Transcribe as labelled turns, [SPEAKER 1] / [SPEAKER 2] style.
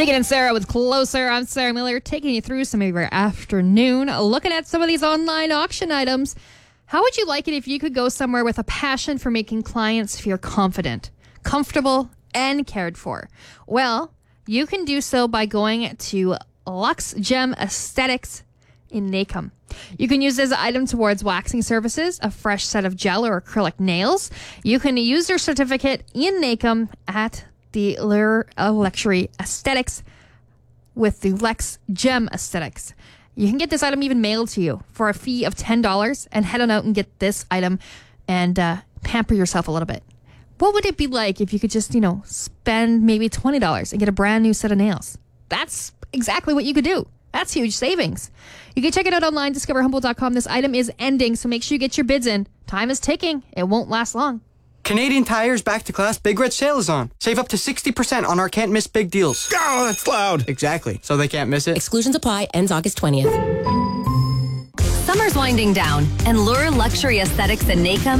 [SPEAKER 1] Taking in Sarah with Closer. I'm Sarah Miller, taking you through some of your afternoon, looking at some of these online auction items. How would you like it if you could go somewhere with a passion for making clients feel confident, comfortable, and cared for? Well, you can do so by going to Luxe Gem Aesthetics in Nacum. You can use this item towards waxing services, a fresh set of gel or acrylic nails. You can use your certificate in Nacum at the Lure Luxury Aesthetics with the Luxe Gem Aesthetics. You can get this item even mailed to you for a fee of $10 and head on out and get this item and pamper yourself a little bit. What would it be like if you could just, spend maybe $20 and get a brand new set of nails? That's exactly what you could do. That's huge savings. You can check it out online, discoverhumble.com. This item is ending, so make sure you get your bids in. Time is ticking. It won't last long.
[SPEAKER 2] Canadian Tire's Back to Class Big Red Sale is on. Save up to 60% on our can't miss big deals.
[SPEAKER 3] Oh, that's loud.
[SPEAKER 2] Exactly. So they can't miss it.
[SPEAKER 4] Exclusions apply. Ends August 20th.
[SPEAKER 5] Summer's winding down, and Lure Luxury Aesthetics in Nacum